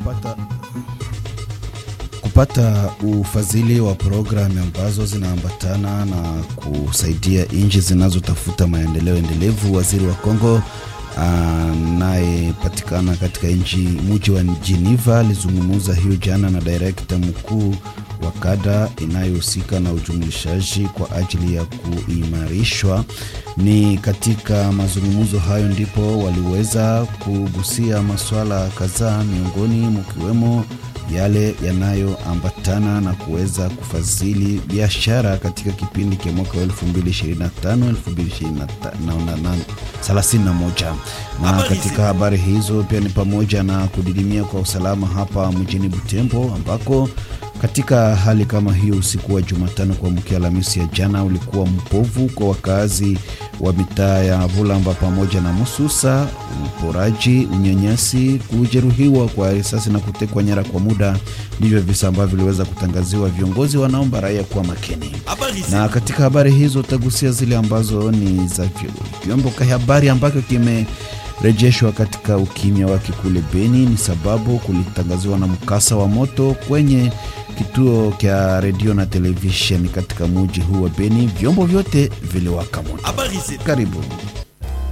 kupata ufadhili wa programu ambazo zinaambatana na kusaidia nchi zinazotafuta maendeleo endelevu. Waziri wa Kongo anayepatikana katika mji wa Geneva alizungumza hiyo jana na director mkuu wa kada inayohusika na ujumlishaji kwa ajili ya kuimarishwa. Ni katika mazungumzo hayo ndipo waliweza kugusia masuala kadhaa, miongoni mkiwemo yale yanayoambatana na kuweza kufadhili biashara katika kipindi cha mwaka 2025-2031. Na katika habari hizo pia ni pamoja na kudidimia kwa usalama hapa mjini Butembo, ambako katika hali kama hiyo usiku wa Jumatano kuamkia Alhamisi ya jana ulikuwa mpovu kwa wakazi wa mitaa ya Bulamba pamoja na Mususa. Uporaji, unyanyasi, kujeruhiwa kwa risasi na kutekwa nyara kwa muda ndivyo visa ambavyo viliweza kutangaziwa. Viongozi wanaomba raia kuwa makini. Na katika habari hizo utagusia zile ambazo ni za vyombo vya habari ambako kimerejeshwa katika ukimya wake kule Beni, ni sababu kulitangaziwa na mkasa wa moto kwenye kituo cha radio na television katika mji huu wa Beni. Vyombo vyote viliwaka moto. Karibu.